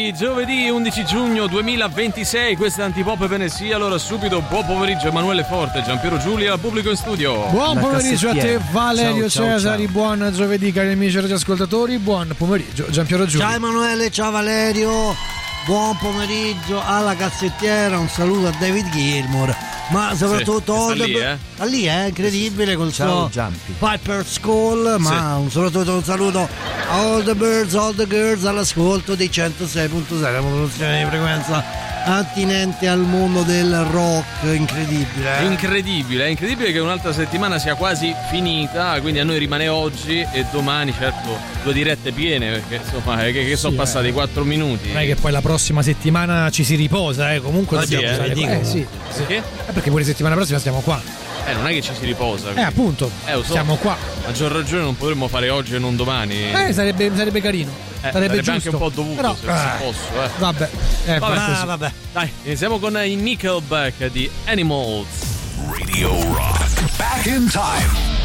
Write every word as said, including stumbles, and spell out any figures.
giovedì, giovedì undici giugno duemilaventisei, questa è Antipop Venezia. Allora subito buon pomeriggio Emanuele Forte, Giampiero Giulia, pubblico in studio. Buon pomeriggio a te Valerio ciao, ciao, Cesari, ciao. buon giovedì cari amici radioascoltatori, buon pomeriggio Giampiero Giulia. Ciao Emanuele, ciao Valerio, buon pomeriggio alla cassettiera, un saluto a David Gilmour, ma soprattutto sì, sta lì, eh? sta lì, eh, incredibile col Ciao, suo Giampi. Piper Skull, ma un, soprattutto un saluto a all the birds, all the girls all'ascolto dei centosei virgola sei, la modulazione di frequenza attinente al mondo del rock, incredibile. È Eh? incredibile, è incredibile che un'altra settimana sia quasi finita, quindi a noi rimane oggi e domani, certo, due dirette piene, perché insomma, che, che sono Sì, passati eh. quattro minuti. Non è che poi la prossima settimana ci si riposa, eh, comunque Oggi, dobbiamo eh, stare qua. dico. Eh sì, Perché? eh, perché pure settimana prossima stiamo qua. Eh, non è che ci si riposa. Eh quindi. appunto, Eh, lo so. siamo qua. A maggior ragione non potremmo fare oggi e non domani. Eh, sarebbe, sarebbe carino. Eh, sarebbe, sarebbe giusto. anche un po' dovuto, Però, se, eh, se posso, eh. Vabbè, eh, Vabbè, va così. Ah, vabbè. Dai, iniziamo con i Nickelback di Animals. Radio Rock. Back in time.